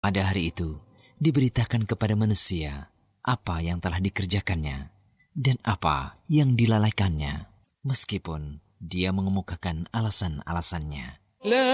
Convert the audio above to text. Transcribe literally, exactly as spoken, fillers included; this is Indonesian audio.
Pada hari itu, diberitakan kepada manusia apa yang telah dikerjakannya dan apa yang dilalaikannya, meskipun dia mengemukakan alasan-alasannya.